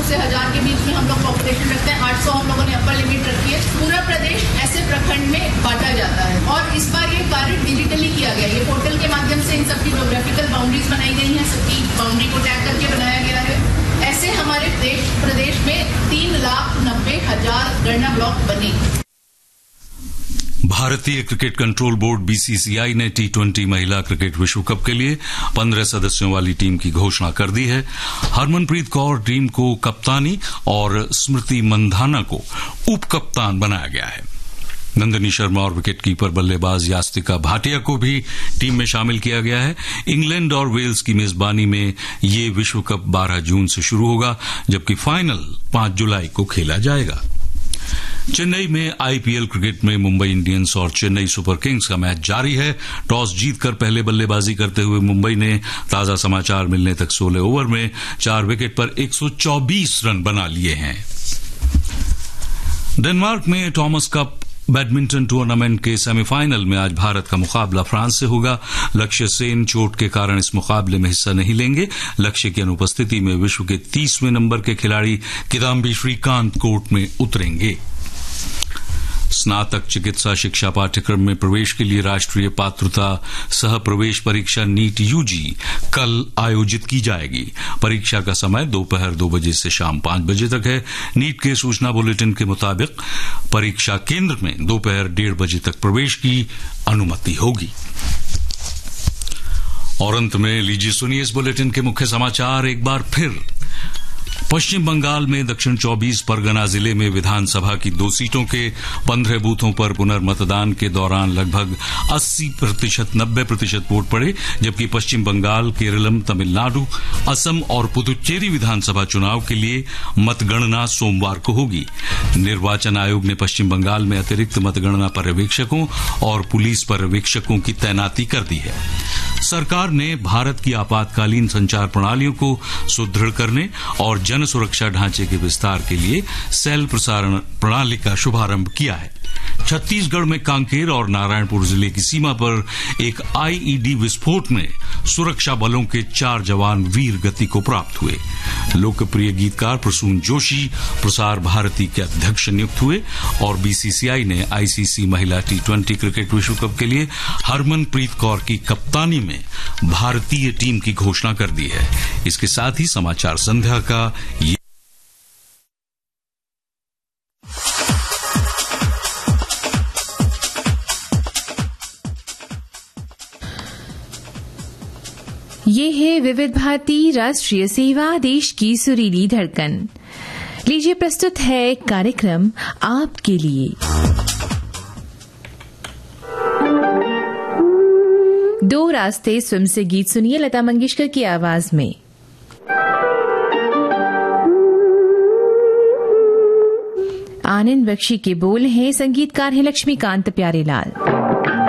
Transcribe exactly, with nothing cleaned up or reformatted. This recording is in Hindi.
से हजार के बीच में हम लोग पॉपुलेशन रखते हैं। आठ सौ हम लोगों ने अपर लिमिट रखी है। पूरा प्रदेश ऐसे प्रखंड में बांटा जाता है और इस बार ये कार्य डिजिटली किया गया। ये पोर्टल के माध्यम से इन सबकी ज्योग्राफिकल बाउंड्रीज बनाई गई हैं, सबकी बाउंड्री को टैग करके बनाया गया है। ऐसे हमारे देश प्रदेश में तीन लाख नब्बे हजार गणना ब्लॉक बने। भारतीय क्रिकेट कंट्रोल बोर्ड बीसीसीआई ने टी ट्वेंटी महिला क्रिकेट विश्व कप के लिए पंद्रह सदस्यों वाली टीम की घोषणा कर दी है। हरमनप्रीत कौर टीम को कप्तानी और स्मृति मंधाना को उप कप्तान बनाया गया है। नंदिनी शर्मा और विकेटकीपर बल्लेबाज यास्तिका भाटिया को भी टीम में शामिल किया गया है। इंग्लैंड और वेल्स की मेजबानी में ये विश्व कप बारह जून से शुरू होगा, जबकि फाइनल पांच जुलाई को खेला जाएगा। चेन्नई में आईपीएल क्रिकेट में मुंबई इंडियंस और चेन्नई सुपर किंग्स का मैच जारी है। टॉस जीतकर पहले बल्लेबाजी करते हुए मुंबई ने ताजा समाचार मिलने तक सोलह ओवर में चार विकेट पर एक सौ चौबीस रन बना लिए हैं। डेनमार्क में थॉमस कप बैडमिंटन टूर्नामेंट के सेमीफाइनल में आज भारत का मुकाबला फ्रांस से होगा। लक्ष्य सेन चोट के कारण इस मुकाबले में हिस्सा नहीं लेंगे। लक्ष्य की अनुपस्थिति में विश्व के तीसवें नंबर के खिलाड़ी किदाम्बी श्रीकांत कोर्ट में उतरेंगे। स्नातक चिकित्सा शिक्षा पाठ्यक्रम में प्रवेश के लिए राष्ट्रीय पात्रता सह प्रवेश परीक्षा नीट यूजी कल आयोजित की जाएगी। परीक्षा का समय दोपहर दो बजे से शाम पांच बजे तक है। नीट के सूचना बुलेटिन के मुताबिक परीक्षा केंद्र में दोपहर डेढ़ बजे तक प्रवेश की अनुमति होगी। और अंत में लीजिए सुनिए इस बुलेटिन के मुख्य समाचार एक बार फिर। पश्चिम बंगाल में दक्षिण चौबीस परगना जिले में विधानसभा की दो सीटों के पंद्रह बूथों पर पुनर्मतदान के दौरान लगभग अस्सी प्रतिशत नब्बे प्रतिशत वोट पड़े, जबकि पश्चिम बंगाल, केरलम, तमिलनाडु, असम और पुदुचेरी विधानसभा चुनाव के लिए मतगणना सोमवार को होगी। निर्वाचन आयोग ने पश्चिम बंगाल में अतिरिक्त मतगणना पर्यवेक्षकों और पुलिस पर्यवेक्षकों की तैनाती कर दी है। सरकार ने भारत की आपातकालीन संचार प्रणालियों को सुदृढ़ करने और जन सुरक्षा ढांचे के विस्तार के लिए सेल प्रसारण प्रणाली का शुभारंभ किया है। छत्तीसगढ़ में कांकेर और नारायणपुर जिले की सीमा पर एक आईईडी विस्फोट में सुरक्षा बलों के चार जवान वीर गति को प्राप्त हुए। लोकप्रिय गीतकार प्रसून जोशी प्रसार भारती के अध्यक्ष नियुक्त हुए और बीसीसीआई ने आईसीसी महिला टी ट्वेंटी क्रिकेट विश्व कप के लिए हरमनप्रीत कौर की कप्तानी में भारतीय टीम की घोषणा कर दी है। इसके साथ ही समाचार संध्या का ये ये है विविध भारती राष्ट्रीय सेवा, देश की सुरीली धड़कन। लीजिए प्रस्तुत है कार्यक्रम आपके लिए। दो रास्ते फिल्म से गीत सुनिए लता मंगेशकर की आवाज में। आनंद बख्शी के बोल हैं, संगीतकार हैं लक्ष्मीकांत प्यारेलाल।